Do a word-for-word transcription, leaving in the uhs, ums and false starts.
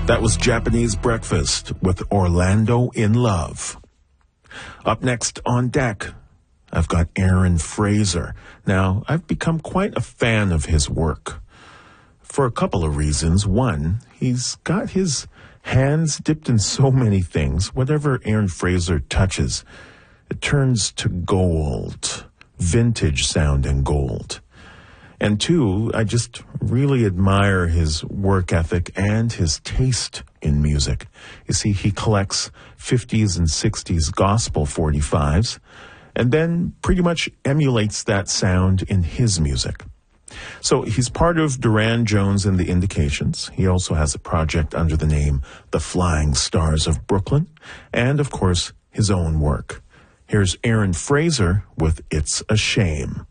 That was Japanese Breakfast with Orlando in Love. Up next on deck, I've got Aaron Fraser. Now, I've become quite a fan of his work for a couple of reasons. One, he's got his hands dipped in so many things. Whatever Aaron Fraser touches, it turns to gold, vintage sounding gold. And two, I just really admire his work ethic and his taste in music. You see, he collects fifties and sixties gospel forty-fives and then pretty much emulates that sound in his music. So he's part of Duran Jones and the Indications. He also has a project under the name The Flying Stars of Brooklyn, and of course, his own work. Here's Aaron Fraser with It's a Shame.